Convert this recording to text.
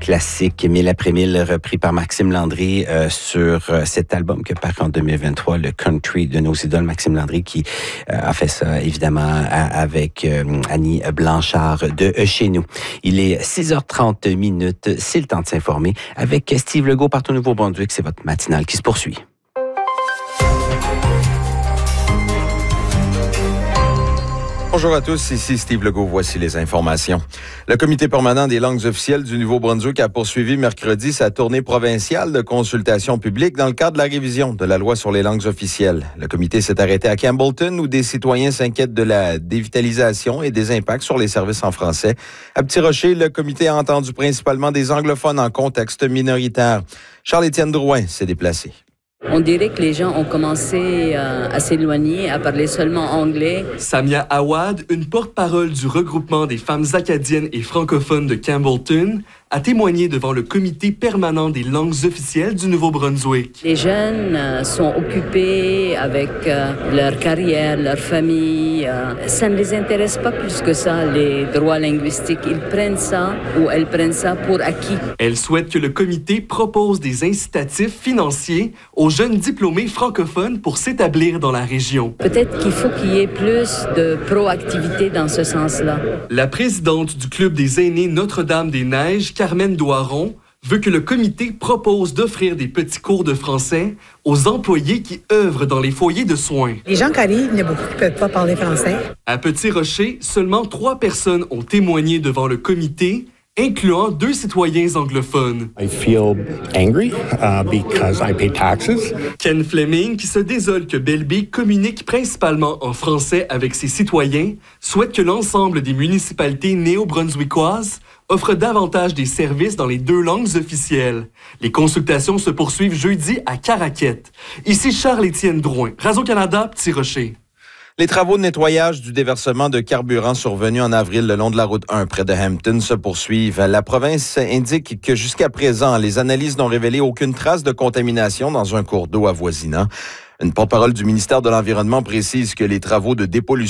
classique 1000 après 1000 repris par Maxime Landry sur cet album que paraît en 2023, le Country de nos idoles. Maxime Landry qui a fait ça évidemment avec Annie Blanchard de Chez Nous. Il est 6h30 minutes, c'est le temps de s'informer avec Steve Legault partout au Nouveau-Brunswick. C'est votre matinale qui se poursuit. Bonjour à tous, ici Steve Legault, voici les informations. Le comité permanent des langues officielles du Nouveau-Brunswick a poursuivi mercredi sa tournée provinciale de consultation publique dans le cadre de la révision de la loi sur les langues officielles. Le comité s'est arrêté à Campbellton où des citoyens s'inquiètent de la dévitalisation et des impacts sur les services en français. À Petit-Rocher, le comité a entendu principalement des anglophones en contexte minoritaire. Charles-Étienne Drouin s'est déplacé. On dirait que les gens ont commencé à s'éloigner, à parler seulement anglais. Samia Awad, une porte-parole du regroupement des femmes acadiennes et francophones de Campbellton, a témoigné devant le comité permanent des langues officielles du Nouveau-Brunswick. Les jeunes sont occupés avec leur carrière, leur famille. Ça ne les intéresse pas plus que ça, les droits linguistiques. Ils prennent ça ou elles prennent ça pour acquis. Elle souhaite que le comité propose des incitatifs financiers aux jeunes diplômés francophones pour s'établir dans la région. Peut-être qu'il faut qu'il y ait plus de proactivité dans ce sens-là. La présidente du Club des aînés Notre-Dame-des-Neiges, Carmen Doiron, veut que le comité propose d'offrir des petits cours de français aux employés qui œuvrent dans les foyers de soins. Les gens qui arrivent, il y en a beaucoup qui ne peuvent pas parler français. À Petit-Rocher, seulement 3 personnes ont témoigné devant le comité, incluant 2 citoyens anglophones. I feel angry because I pay taxes. Ken Fleming, qui se désole que Belle Bay communique principalement en français avec ses citoyens, souhaite que l'ensemble des municipalités néo-brunswickoises offrent davantage des services dans les 2 langues officielles. Les consultations se poursuivent jeudi à Caraquette. Ici Charles-Étienne Drouin, Radio-Canada, Petit-Rocher. Les travaux de nettoyage du déversement de carburant survenus en avril le long de la route 1 près de Hampton se poursuivent. La province indique que jusqu'à présent, les analyses n'ont révélé aucune trace de contamination dans un cours d'eau avoisinant. Une porte-parole du ministère de l'Environnement précise que les travaux de dépollution